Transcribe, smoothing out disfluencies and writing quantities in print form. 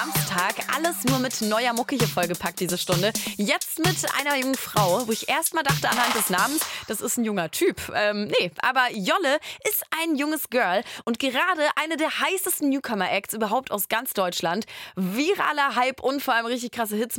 Samstag, alles nur mit neuer Mucke hier vollgepackt diese Stunde. Jetzt mit einer jungen Frau, wo ich erstmal dachte anhand des Namens, das ist ein junger Typ. Nee, aber Jolle ist ein junges Girl und gerade eine der heißesten Newcomer-Acts überhaupt aus ganz Deutschland. Viraler Hype und vor allem richtig krasse Hits